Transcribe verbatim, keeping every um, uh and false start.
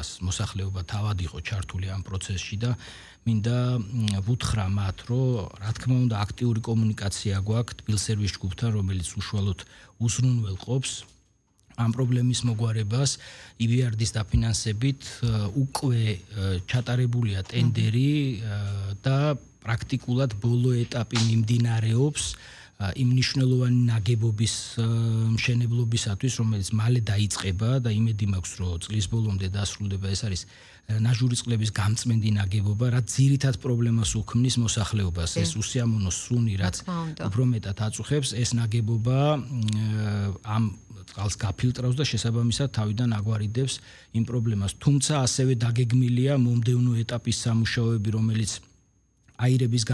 მოსახლეობას, მოსახლეობა თავად იყო ჩართული ამ პროცესში და მინდა ვუთხრა მათ, რომ რა თქმა უნდა აქტიური კომუნიკაცია გვაქვს თბილ სერვის ჯგუფთან, რომელიც უშუალოდ უზრუნველყოფს ამ პრობლემის მოგვარებას. ი ბი არ დის დაფინანსებით უკვე ჩატარებულია ტენდერი და პრაქტიკულად ბოლო ეტაპი მიმდინარეობს იმ მნიშვნელოვანი ნაგებობის მშენებლობისათვის, რომელიც მალე დაიწყება და იმედი მაქვს, რომ წლის ბოლომდე დასრულდება. ეს არის ნაჟურის წყლების გამწმენდი ნაგებობა, რაც ძირითად პრობლემას უქმნის მოსახლეობას. ეს უსიამოვნო სუნი, რაც უფრო მეტად აწუხებს, ეს ნაგებობა ამ წყალს გაფილტრავს და შესაბამისად თავიდან აგვარიდებს იმ პრობლემას. თუმცა ასევე დაგეგმილია მომდევნო ეტაპის სამუშაოები, რომელიც აირების